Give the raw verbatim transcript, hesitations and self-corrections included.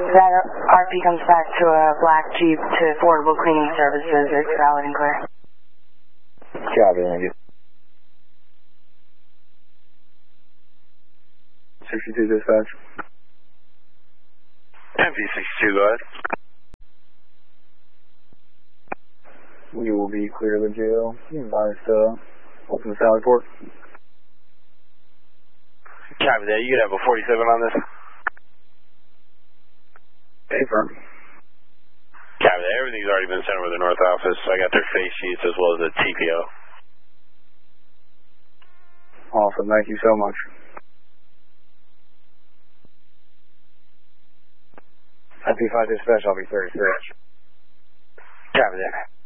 That R P comes back to a black Jeep to Affordable Cleaning Services. It's valid and clear. Copy, thank you. sixty-two dispatch. M V sixty-two, go ahead. We will be clear of the jail. Minus, uh, open Sally Port. Copy that. You could have a forty-seven on this. Okay, firm. Copy that. Everything's already been sent over to the North office. I got their face sheets as well as the T P O. Awesome. Thank you so much. fifty-five dispatch, I'll be thirty-six. Copy that.